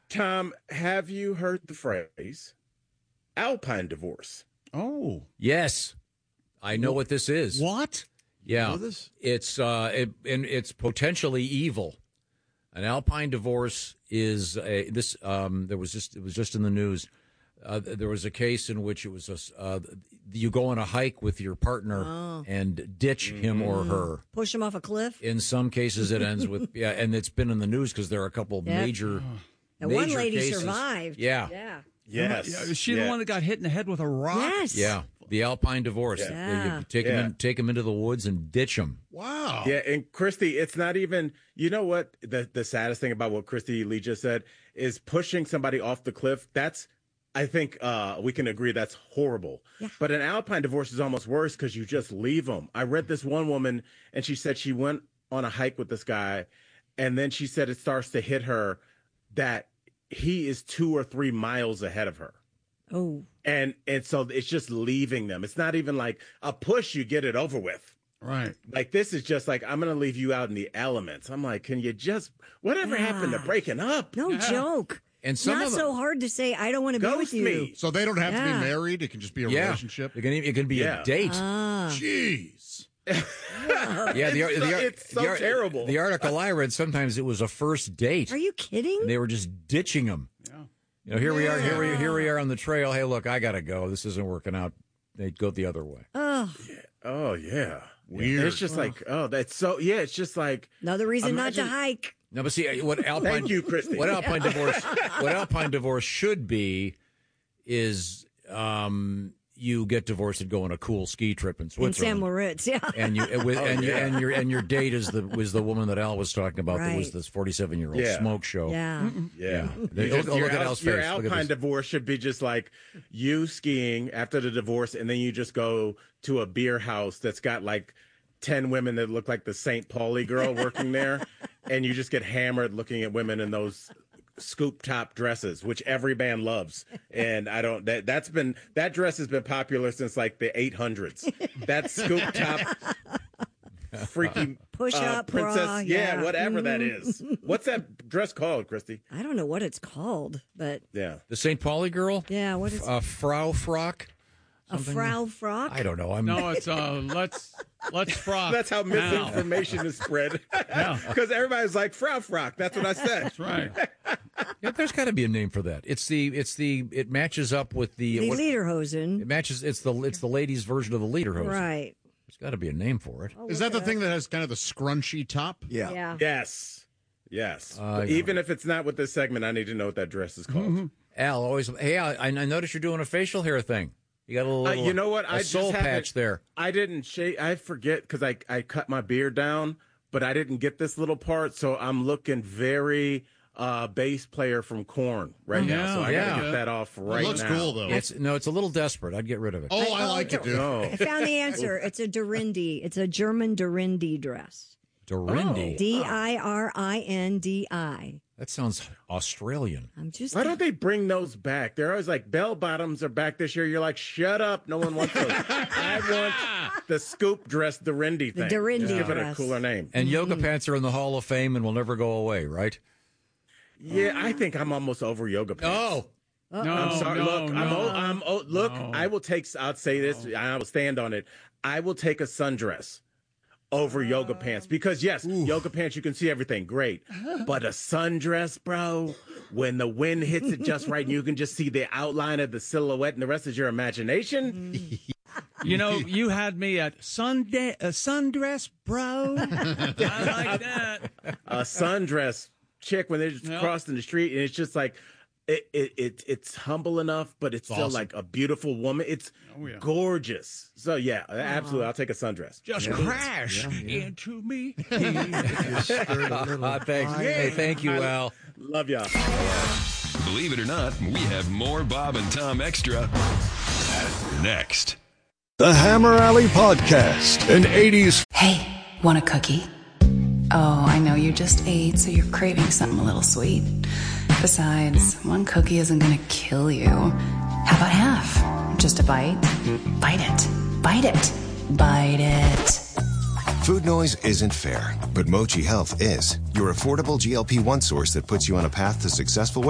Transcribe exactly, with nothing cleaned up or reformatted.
Tom, have you heard the phrase alpine divorce? Oh. Yes. I know Wh- what this is. What? Yeah. You know this? It's uh it, and it's potentially evil. An alpine divorce is a, this um there was just it was just in the news. Uh, there was a case in which it was a, uh, you go on a hike with your partner Oh. and ditch him or her. Push him off a cliff. In some cases, it ends with yeah, and it's been in the news because there are a couple Yep. major. And one major lady cases. survived. Yeah, Yeah. Yes. Yeah, is she Yeah. the one that got hit in the head with a rock? Yes. yeah. The alpine divorce. Yeah. You- you take Yeah. him in, take him into the woods and ditch him. Wow. Yeah, and Christy, it's not even, you know what? The the saddest thing about what Christy Lee just said is pushing somebody off the cliff. That's, I think uh, we can agree that's horrible. Yeah. But an alpine divorce is almost worse because you just leave them. I read this one woman, and she said she went on a hike with this guy, and then she said it starts to hit her that he is two or three miles ahead of her. Oh. And and so it's just leaving them. It's not even like a push, you get it over with. Right. Like, this is just like, I'm going to leave you out in the elements. I'm like, can you just, whatever happened to Yeah. breaking up? No joke. And some Not of them, so hard to say, I don't want to be with Ghost you. me. So they don't have to Yeah. be married. It can just be a yeah, relationship. It can, it can be Yeah. a date. Ah. Jeez. yeah, the, it's so, the, it's so the, terrible. The article I read, sometimes it was a first date. Are you kidding? And they were just ditching him. Yeah. You know, here we are, here we Yeah. here we are on the trail. Hey, look, I gotta go. This isn't working out. They go the other way. Oh, Oh, yeah. Weird. It's just like, oh, that's so, yeah, it's just like, another reason not Imagine- to hike. No, but see what Alpine. Thank you, Christy. What Alpine divorce? What Alpine divorce should be is um, you get divorced and go on a cool ski trip in In Switzerland. San Moritz, yeah. and you with, Oh, and you, yeah. and your and your date is the was the woman that Al was talking about that was Right. this forty-seven year old Yeah. smoke show. Yeah. yeah. They- You just- oh, look your at al- Al's your face. Look at alpine this. divorce should be just like you skiing after the divorce, and then you just go to a beer house that's got like ten women that look like the Saint Pauli girl working there, and you just get hammered looking at women in those scoop top dresses, which every band loves. And I don't that that's been that dress has been popular since like the eight hundreds. That scoop top freaky Push uh, up bra, princess, yeah, yeah. whatever that is. What's that dress called, Christy? I don't know what it's called, but Yeah. The Saint Pauli girl, yeah, what is uh, Frau Frock. a Frau Frock? I don't know. I'm No, it's uh, let's let's frock. That's how now. misinformation is spread. Yeah. Because everybody's like, Frau Frock. That's what I said. That's right. Yeah, there's got to be a name for that. It's the it's the it matches up with the The what- Lederhosen. it matches. It's the it's the ladies' version of the lederhosen. Right. There's got to be a name for it. Oh, Is look that the it thing up. that has kind of the scrunchy top? Yeah. Yeah. Yes. Yes. Uh, But even if it's not with this segment, I need to know what that dress is called. Al always. Hey, Al, I, I noticed you're doing a facial hair thing. You got a little. Uh, you know what? A I just soul haven't- patch there. I didn't shave. I forget because I, I cut my beard down, but I didn't get this little part. So I'm looking very uh, bass player from Korn right now. So I yeah. got to get that off right It looks now. cool, though. It's no, it's a little desperate. I'd get rid of it. Oh, I I- like it, dude. No. I found the answer. It's a Dorindi. It's a German Dorindi dress. Dorindy. D I R I N D I. That sounds Australian. I'm just. Why don't they bring those back? They're always like, bell bottoms are back this year. You're like, shut up. No one wants those. I want the scoop dress, the Rindy The thing. Dorindy Just give it a dress. cooler name. And yoga pants are in the Hall of Fame and will never go away, right? Yeah, I think I'm almost over yoga pants. Oh, No, I'm sorry. no, look, I'm, no. o- I'm o- look. No. I will take. I'll say this. and I will stand on it. I will take a sundress over yoga pants because yes, yoga pants you can see everything great, but a sundress, bro, when the wind hits it just right and you can just see the outline of the silhouette and the rest is your imagination. You know, you had me at Sunday, a sundress, bro. I like that. A sundress chick when they're just Yep. crossing the street and it's just like. It, it, it it's humble enough, but it's still awesome. like a beautiful woman. It's Oh, yeah. gorgeous. So yeah, absolutely. I'll take a sundress. Just crash into me. Ah, thanks. Hey, thank you, Al. Love y'all. Believe it or not, we have more Bob and Tom Extra next. The Hammer Alley Podcast, an eighties. Hey, want a cookie? Oh, I know you just ate, so you're craving something a little sweet. Besides, one cookie isn't gonna kill you. How about half? Just a bite? Bite it. Bite it. Bite it. Food noise isn't fair, but Mochi Health is. Your affordable G L P one source that puts you on a path to successful weight